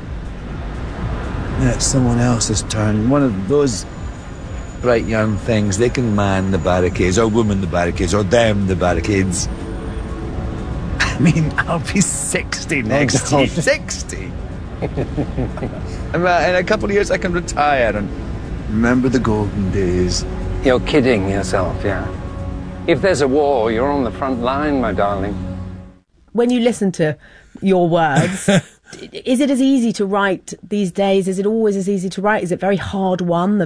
Now it's someone else's turn. One of those bright young things, they can man the barricades, or woman the barricades, or them the barricades. I mean, I'll be 60 next year. 60! In a couple of years I can retire and remember the golden days. You're kidding yourself, yeah. If there's a war, you're on the front line, my darling. When you listen to your words, is it as easy to write these days? Is it always as easy to write? Is it very hard won?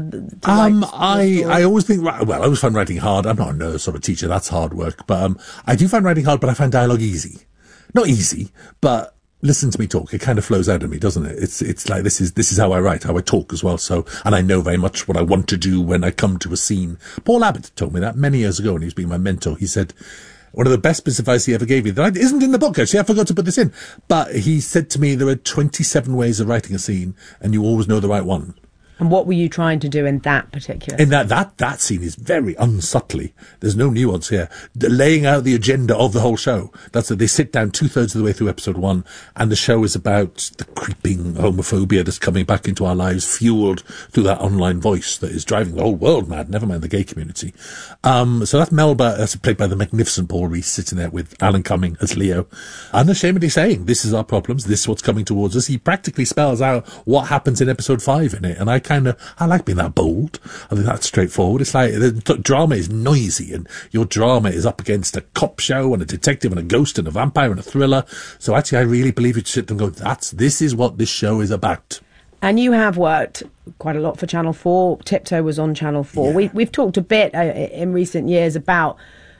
I always think, I always find writing hard. I'm not a nurse or a teacher. That's hard work. But I do find writing hard, but I find dialogue easy. Not easy, but listen to me talk. It kind of flows out of me, doesn't it? It's like, this is how I write, how I talk as well. So, and I know very much what I want to do when I come to a scene. Paul Abbott told me that many years ago when he was being my mentor. He said, one of the best bits of advice he ever gave me, that isn't in the book, actually, I forgot to put this in, but he said to me, there are 27 ways of writing a scene, and you always know the right one. And what were you trying to do in that particular scene? In that scene is very unsubtly. There's no nuance here. Laying out the agenda of the whole show. That's it. They sit down 2/3 of the way through episode 1, and the show is about the creeping homophobia that's coming back into our lives, fueled through that online voice that is driving the whole world mad, never mind the gay community. So that's Melba, that's played by the magnificent Paul Rees, sitting there with Alan Cumming as Leo, unashamedly saying, this is our problems, this is what's coming towards us. He practically spells out what happens in episode 5 in it, and I like being that bold. I think that's straightforward. It's like the drama is noisy, and your drama is up against a cop show and a detective and a ghost and a vampire and a thriller. So actually, I really believe you sit and go, this is what this show is about. And you have worked quite a lot for Channel 4. Tiptoe was on Channel 4. Yeah. We've talked a bit in recent years about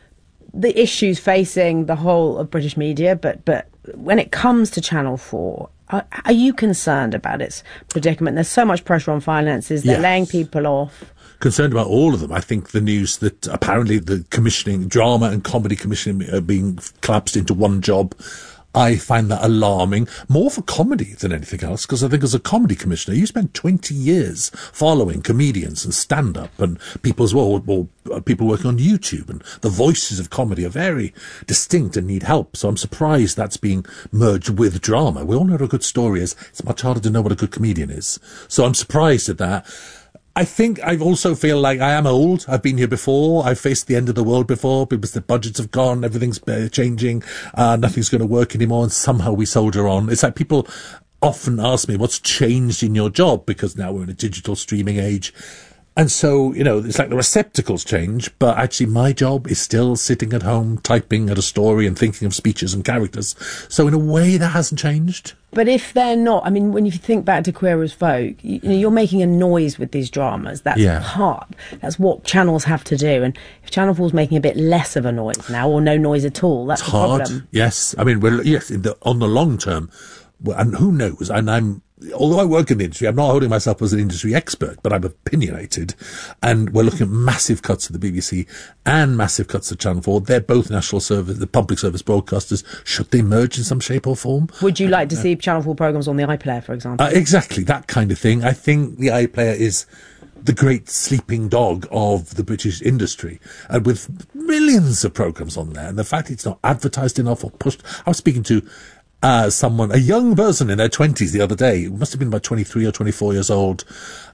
the issues facing the whole of British media, but when it comes to Channel 4, are you concerned about its predicament? There's so much pressure on finances. They're laying people off. Concerned about all of them. I think the news that apparently the commissioning, drama and comedy commissioning are being collapsed into one job, I find that alarming, more for comedy than anything else, because I think as a comedy commissioner, you spend 20 years following comedians and stand-up and people as well, or people working on YouTube, and the voices of comedy are very distinct and need help. So I'm surprised that's being merged with drama. We all know what a good story is. It's much harder to know what a good comedian is. So I'm surprised at that. I think I also feel like I am old. I've been here before. I've faced the end of the world before because the budgets have gone, everything's changing, nothing's going to work anymore, and somehow we soldier on. It's like people often ask me, what's changed in your job? Because now we're in a digital streaming age. And so, it's like the receptacles change, but actually my job is still sitting at home, typing at a story and thinking of speeches and characters. So in a way, that hasn't changed. But if they're not, I mean, when you think back to Queer as Folk, you're making a noise with these dramas. That's that's what channels have to do. And if Channel 4's making a bit less of a noise now, or no noise at all, that's the problem. It's hard, yes. I mean, on the long term, and who knows, and although I work in the industry, I'm not holding myself as an industry expert, but I'm opinionated, and we're looking at massive cuts at the BBC and massive cuts at Channel 4. They're both national service, the public service broadcasters. Should they merge in some shape or form? Would you like to see Channel 4 programmes on the iPlayer, for example? Exactly, that kind of thing. I think the iPlayer is the great sleeping dog of the British industry, and with millions of programmes on there, and the fact it's not advertised enough or pushed. I was speaking to a young person in their 20s the other day, who must have been about 23 or 24 years old,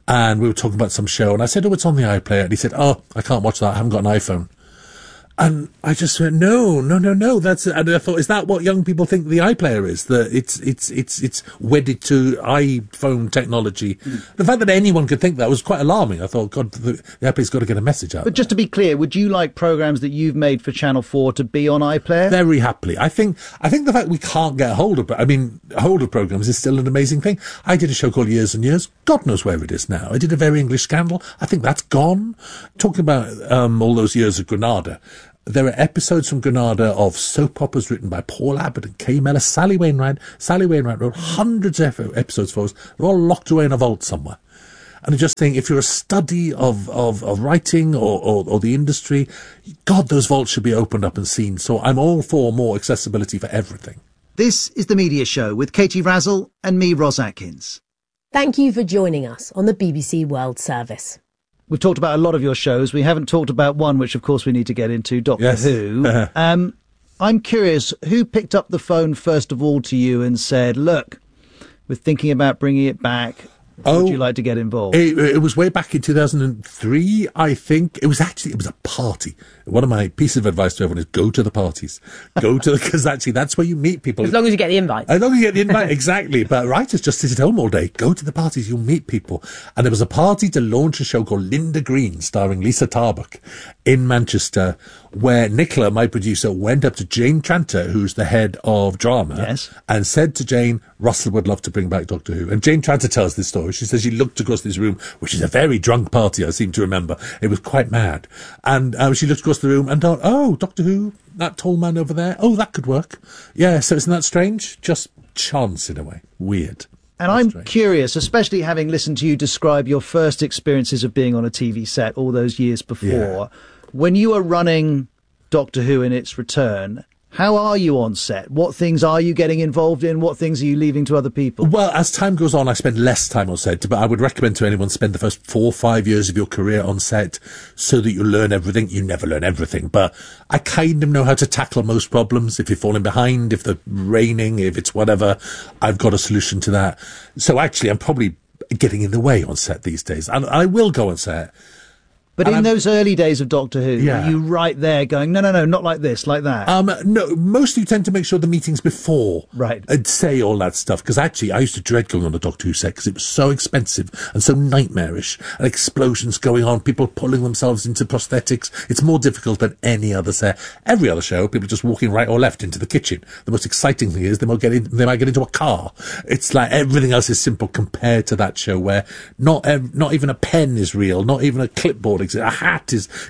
and we were talking about some show, and I said, it's on the iPlayer, and he said, I can't watch that, I haven't got an iPhone. And I just went, no. And I thought, is that what young people think the iPlayer is? That it's wedded to iPhone technology. The fact that anyone could think that was quite alarming. I thought, God, the iPlayer's got to get a message out. But just to be clear, would you like programmes that you've made for Channel 4 to be on iPlayer? Very happily. I think the fact we can't get hold of programmes is still an amazing thing. I did a show called Years and Years. God knows where it is now. I did a Very English Scandal. I think that's gone. Talking about all those years of Granada. There are episodes from Granada of soap operas written by Paul Abbott and Kay Mellor, Sally Wainwright. Sally Wainwright wrote hundreds of episodes for us. They're all locked away in a vault somewhere. And I just think, if you're a study of writing or the industry, God, those vaults should be opened up and seen. So I'm all for more accessibility for everything. This is The Media Show with Katie Razzle and me, Ros Atkins. Thank you for joining us on the BBC World Service. We've talked about a lot of your shows. We haven't talked about one, which of course we need to get into, Doctor Who. I'm curious, who picked up the phone first of all to you and said, look, we're thinking about bringing it back. Would you like to get involved? It was way back in 2003, I think. It was a party. One of my pieces of advice to everyone is go to the parties. Because actually that's where you meet people. As long as you get the invite. As long as you get the invite, exactly. But writers just sit at home all day. Go to the parties, you'll meet people. And there was a party to launch a show called Linda Green, starring Lisa Tarbuck, in Manchester, where Nicola, my producer, went up to Jane Tranter, who's the head of drama, and said to Jane, Russell would love to bring back Doctor Who. And Jane Tranter tells this story. She says she looked across this room, which is a very drunk party, I seem to remember. It was quite mad. And she looked across the room and thought, Doctor Who, that tall man over there, that could work. Yeah, so isn't that strange? Just chance in a way. Weird. And I'm curious, especially having listened to you describe your first experiences of being on a TV set all those years before, when you were running Doctor Who in its return, how are you on set? What things are you getting involved in? What things are you leaving to other people? Well, as time goes on, I spend less time on set, but I would recommend to anyone spend the first 4 or 5 years of your career on set so that you learn everything. You never learn everything, but I kind of know how to tackle most problems. If you're falling behind, if they're raining, if it's whatever, I've got a solution to that. So actually, I'm probably getting in the way on set these days. And I will go on set. But in those early days of Doctor Who, were you right there going, no, not like this, like that? No, mostly you tend to make sure the meeting's before. Right. And say all that stuff. Because actually, I used to dread going on a Doctor Who set because it was so expensive and so nightmarish. And explosions going on, people pulling themselves into prosthetics. It's more difficult than any other set. Every other show, people just walking right or left into the kitchen. The most exciting thing is they might get into a car. It's like everything else is simple compared to that show where not even a pen is real, not even a clipboard. A hat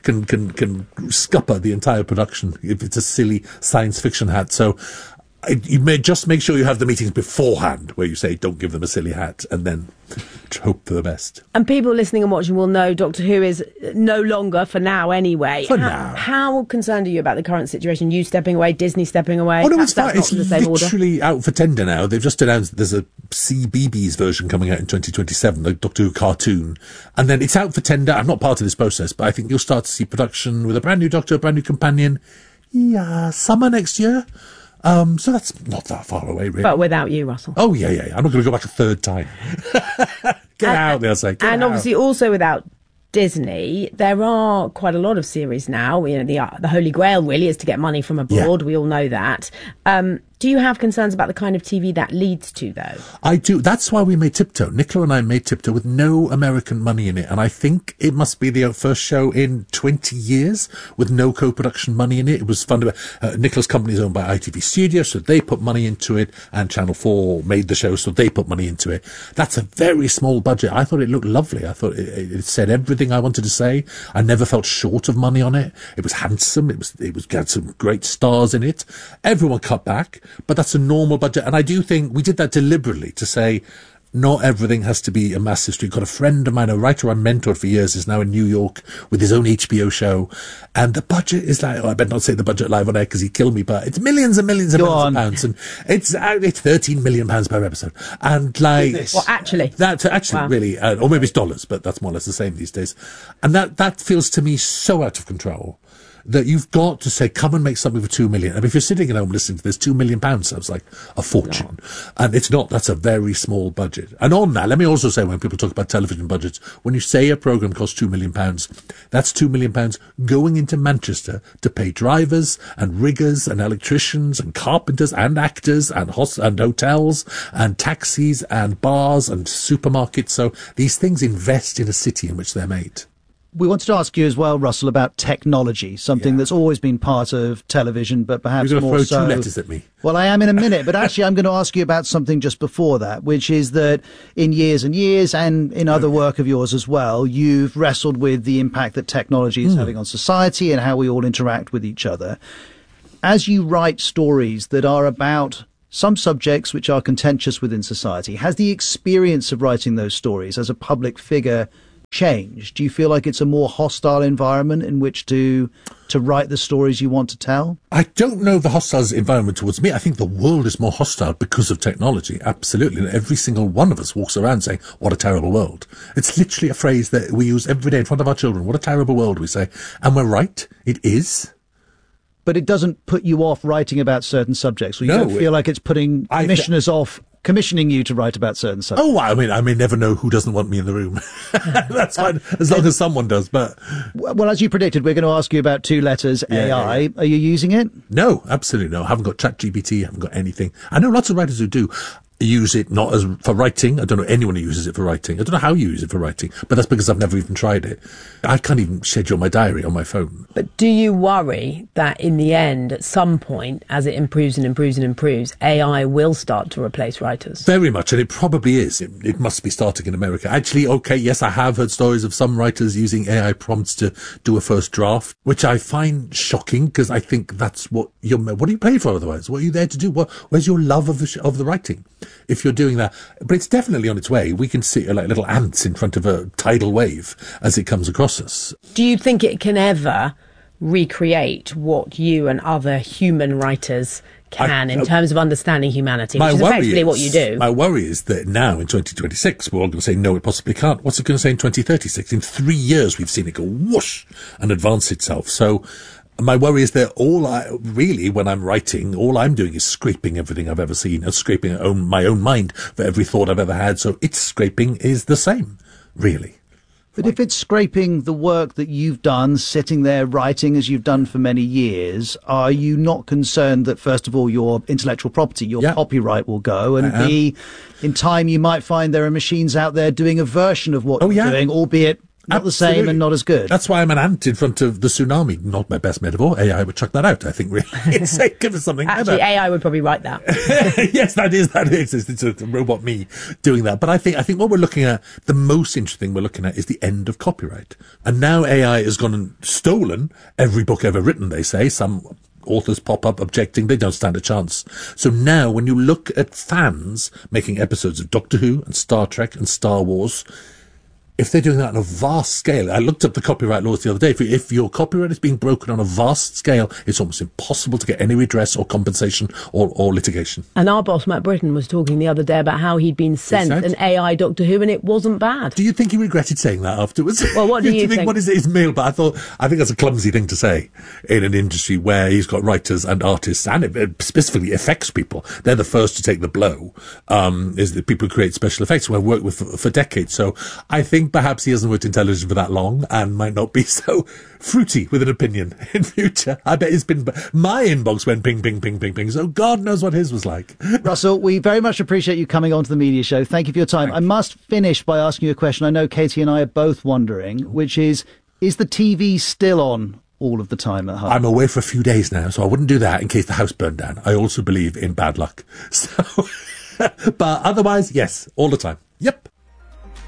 can scupper the entire production if it's a silly science fiction hat. So you may just make sure you have the meetings beforehand where you say don't give them a silly hat and then hope for the best. And people listening and watching will know Doctor Who is no longer, for now anyway. How concerned are you about the current situation? You stepping away, Disney stepping away? Oh no, it's fine. It's literally out for tender now. They've just announced there's a CBeebies version coming out in 2027, the Doctor Who cartoon. And then it's out for tender. I'm not part of this process, but I think you'll start to see production with a brand new Doctor, a brand new companion. Yeah, summer next year. So that's not that far away, really. But without you, Russell. Oh, yeah. I'm not going to go back a third time. Get out, they'll say. And obviously also without Disney, there are quite a lot of series now. You know, the Holy Grail really is to get money from abroad. Yeah. We all know that. Do you have concerns about the kind of TV that leads to, though? I do. That's why we made Tiptoe. Nicola and I made Tiptoe with no American money in it. And I think it must be the first show in 20 years with no co-production money in it. It was fun. Nicola's company is owned by ITV Studios, so they put money into it. And Channel 4 made the show, so they put money into it. That's a very small budget. I thought it looked lovely. I thought it said everything I wanted to say. I never felt short of money on it. It was handsome. It had some great stars in it. Everyone cut back. But that's a normal budget. And I do think we did that deliberately to say not everything has to be a massive stream. Got a friend of mine, a writer I mentored for years, is now in New York with his own HBO show. And the budget is like, I better not say the budget live on air because he'd kill me, but it's millions and millions and millions of pounds. And it's 13 million pounds per episode. And like... Well, actually. That's actually wow. Really, or maybe it's dollars, but that's more or less the same these days. And that feels to me so out of control. that you've got to say, come and make something for 2 million. I mean, if you're sitting at home listening to this, £2 million sounds like a fortune. No. And it's not. That's a very small budget. And on that, let me also say, when people talk about television budgets, when you say a programme costs £2 million, that's £2 million going into Manchester to pay drivers and riggers and electricians and carpenters and actors and hotels and taxis and bars and supermarkets. So these things invest in a city in which they're made. We wanted to ask you as well, Russell, about technology, something that's always been part of television, but perhaps more so... You're going to throw 2 letters at me. Well, I am in a minute, but actually I'm going to ask you about something just before that, which is that in years and years, and in other work of yours as well, you've wrestled with the impact that technology is having on society and how we all interact with each other. As you write stories that are about some subjects which are contentious within society, has the experience of writing those stories as a public figure changed? Do you feel like it's a more hostile environment in which to write the stories you want to tell? I don't know the hostile environment towards me. I think the world is more hostile because of technology. Absolutely. And every single one of us walks around saying, what a terrible world. It's literally a phrase that we use every day in front of our children. What a terrible world, we say. And we're right. It is. But it doesn't put you off writing about certain subjects. Or you don't feel like it's putting commissioners off commissioning you to write about certain subjects. Oh, I mean, I may never know who doesn't want me in the room. That's fine, as long as someone does. But well, as you predicted, we're going to ask you about 2 letters AI. Yeah. Are you using it? No, absolutely no. I haven't got ChatGPT. I haven't got anything. I know lots of writers who do use it not as for writing. I don't know anyone who uses it for writing. I don't know how you use it for writing, but that's because I've never even tried it. I can't even schedule my diary on my phone. But do you worry that in the end, at some point, as it improves and improves and improves, AI will start to replace writers? Very much, and it probably is. It must be starting in America. Actually, okay, yes, I have heard stories of some writers using AI prompts to do a first draft, which I find shocking, because I think that's what are you paying for otherwise? What are you there to do? Where's your love of the writing? If you're doing that. But it's definitely on its way. We can see like little ants in front of a tidal wave as it comes across us. Do you think it can ever recreate what you and other human writers can in terms of understanding humanity, which is effectively what you do? My worry is that now in 2026, we're all going to say, no, it possibly can't. What's it going to say in 2036? In 3 years, we've seen it go whoosh and advance itself. So my worry is that when I'm writing, all I'm doing is scraping everything I've ever seen and scraping my own mind for every thought I've ever had. So its scraping is the same, really. But if it's scraping the work that you've done, sitting there writing as you've done for many years, are you not concerned that, first of all, your intellectual property, your copyright will go, and B, in time you might find there are machines out there doing a version of what you're doing, albeit not the same and not as good? That's why I'm an ant in front of the tsunami. Not my best metaphor. AI would chuck that out, I think, really. It's give us something Actually, better. AI would probably write that. Yes, that is. It's a robot me doing that. But I think what we're looking at, the most interesting thing we're looking at is the end of copyright. And now AI has gone and stolen every book ever written, they say. Some authors pop up objecting, they don't stand a chance. So now when you look at fans making episodes of Doctor Who and Star Trek and Star Wars, if they're doing that on a vast scale, I looked up the copyright laws the other day. If your copyright is being broken on a vast scale, it's almost impossible to get any redress or compensation or litigation. And our boss, Matt Britton, was talking the other day about how he'd been sent an AI Doctor Who and it wasn't bad. Do you think he regretted saying that afterwards? Well, what do you think? What is his mail? But I think that's a clumsy thing to say in an industry where he's got writers and artists, and it specifically effects people. They're the first to take the blow, is the people who create special effects who I've worked with for decades. So I think perhaps he hasn't worked in television for that long and might not be so fruity with an opinion in future. I bet my inbox went ping, ping, ping, ping, ping. So God knows what his was like. Russell, we very much appreciate you coming on to the media show. Thank you for your time. I must finish by asking you a question I know Katie and I are both wondering, which is the TV still on all of the time at home? I'm away for a few days now, so I wouldn't do that in case the house burned down. I also believe in bad luck. So, but otherwise, yes, all the time. Yep.